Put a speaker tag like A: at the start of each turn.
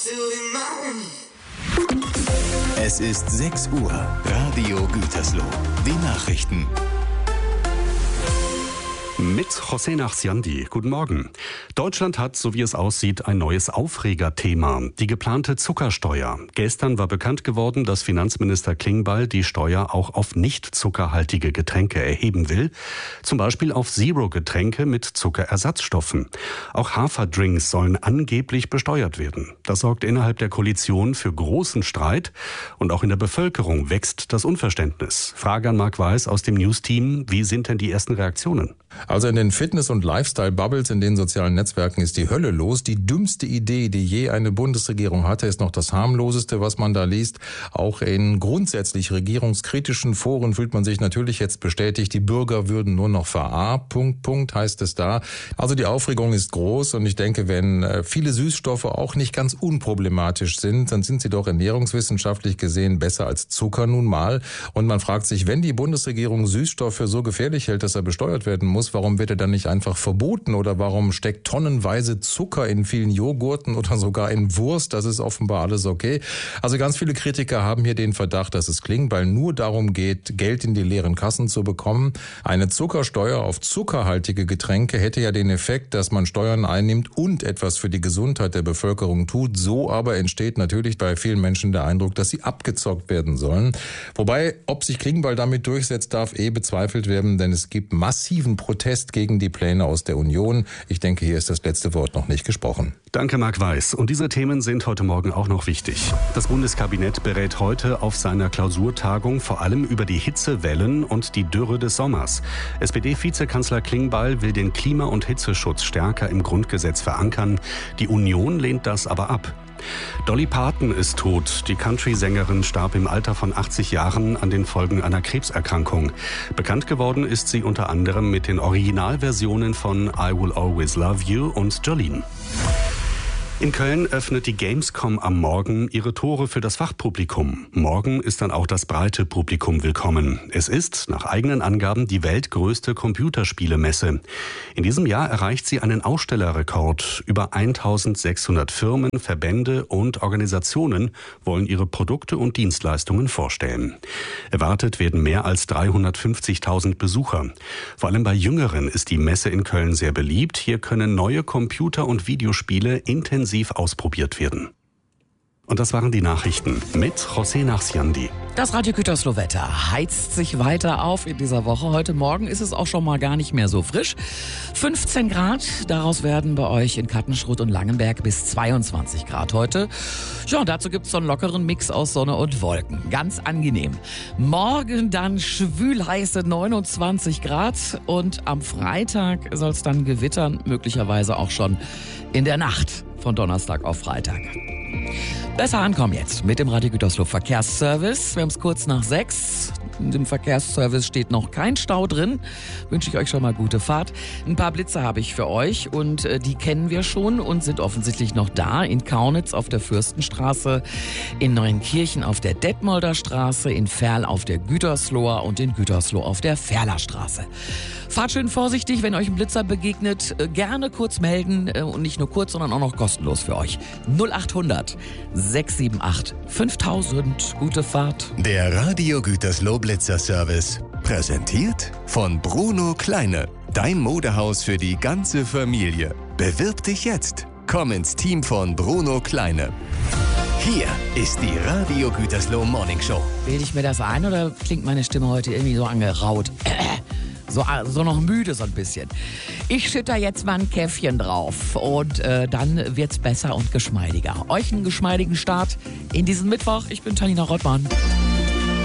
A: Es ist 6 Uhr. Radio Gütersloh. Die Nachrichten.
B: Mit José Nachsiandi. Guten Morgen. Deutschland hat, so wie es aussieht, ein neues Aufregerthema. Die geplante Zuckersteuer. Gestern war bekannt geworden, dass Finanzminister Klingbeil die Steuer auch auf nicht zuckerhaltige Getränke erheben will. Zum Beispiel auf Zero-Getränke mit Zuckerersatzstoffen. Auch Haferdrinks sollen angeblich besteuert werden. Das sorgt innerhalb der Koalition für großen Streit. Und auch in der Bevölkerung wächst das Unverständnis. Frage an Marc Weiß aus dem News-Team. Wie sind denn die ersten Reaktionen?
C: Also in den Fitness- und Lifestyle-Bubbles in den sozialen Netzwerken ist die Hölle los. Die dümmste Idee, die je eine Bundesregierung hatte, ist noch das harmloseste, was man da liest. Auch in grundsätzlich regierungskritischen Foren fühlt man sich natürlich jetzt bestätigt, die Bürger würden nur noch heißt es da. Also die Aufregung ist groß und ich denke, wenn viele Süßstoffe auch nicht ganz unproblematisch sind, dann sind sie doch ernährungswissenschaftlich gesehen besser als Zucker nun mal. Und man fragt sich, wenn die Bundesregierung Süßstoffe für so gefährlich hält, dass er besteuert werden muss, warum wird er dann nicht einfach verboten oder warum steckt tonnenweise Zucker in vielen Joghurten oder sogar in Wurst? Das ist offenbar alles okay. Also ganz viele Kritiker haben hier den Verdacht, dass es Klingbeil nur darum geht, Geld in die leeren Kassen zu bekommen. Eine Zuckersteuer auf zuckerhaltige Getränke hätte ja den Effekt, dass man Steuern einnimmt und etwas für die Gesundheit der Bevölkerung tut. So aber entsteht natürlich bei vielen Menschen der Eindruck, dass sie abgezockt werden sollen. Wobei, ob sich Klingbeil damit durchsetzt, darf bezweifelt werden, denn es gibt massiven Protest gegen die Pläne aus der Union. Ich denke, hier ist das letzte Wort noch nicht gesprochen.
B: Danke, Marc Weiß. Und diese Themen sind heute Morgen auch noch wichtig. Das Bundeskabinett berät heute auf seiner Klausurtagung vor allem über die Hitzewellen und die Dürre des Sommers. SPD-Vizekanzler Klingbeil will den Klima- und Hitzeschutz stärker im Grundgesetz verankern. Die Union lehnt das aber ab. Dolly Parton ist tot. Die Country-Sängerin starb im Alter von 80 Jahren an den Folgen einer Krebserkrankung. Bekannt geworden ist sie unter anderem mit den Originalversionen von I Will Always Love You und Jolene. In Köln öffnet die Gamescom am Morgen ihre Tore für das Fachpublikum. Morgen ist dann auch das breite Publikum willkommen. Es ist, nach eigenen Angaben, die weltgrößte Computerspielemesse. In diesem Jahr erreicht sie einen Ausstellerrekord. Über 1600 Firmen, Verbände und Organisationen wollen ihre Produkte und Dienstleistungen vorstellen. Erwartet werden mehr als 350.000 Besucher. Vor allem bei Jüngeren ist die Messe in Köln sehr beliebt. Hier können neue Computer- und Videospiele intensiv ausprobiert werden. Und das waren die Nachrichten mit José Nachsiandi.
D: Das Radio Gütersloh-Wetter heizt sich weiter auf in dieser Woche. Heute Morgen ist es auch schon mal gar nicht mehr so frisch. 15 Grad, daraus werden bei euch in Kattenschruth und Langenberg bis 22 Grad heute. Ja, und dazu gibt's so einen lockeren Mix aus Sonne und Wolken. Ganz angenehm. Morgen dann schwülheiße 29 Grad und am Freitag soll es dann gewittern, möglicherweise auch schon in der Nacht von Donnerstag auf Freitag. Besser ankommen jetzt mit dem Radio Gütersloh Verkehrsservice. Wir haben es kurz nach 6. Im Verkehrsservice steht noch kein Stau drin. Wünsche ich euch schon mal gute Fahrt. Ein paar Blitze habe ich für euch und die kennen wir schon und sind offensichtlich noch da. In Kaunitz auf der Fürstenstraße, in Neuenkirchen auf der Detmolder Straße, in Verl auf der Gütersloher und in Gütersloh auf der Ferlerstraße. Fahrt schön vorsichtig, wenn euch ein Blitzer begegnet. Gerne kurz melden und nicht nur kurz, sondern auch noch kostenlos für euch. 0800 678 5000. Gute Fahrt.
A: Der Radio Gütersloh Blitzerservice. Präsentiert von Bruno Kleine. Dein Modehaus für die ganze Familie. Bewirb dich jetzt. Komm ins Team von Bruno Kleine. Hier ist die Radio Gütersloh Morning Show.
D: Bilde ich mir das ein oder klingt meine Stimme heute irgendwie so angeraut? So noch müde so ein bisschen. Ich schütter jetzt mal ein Käffchen drauf und dann wird's besser und geschmeidiger. Euch einen geschmeidigen Start in diesen Mittwoch. Ich bin Talina Rottmann.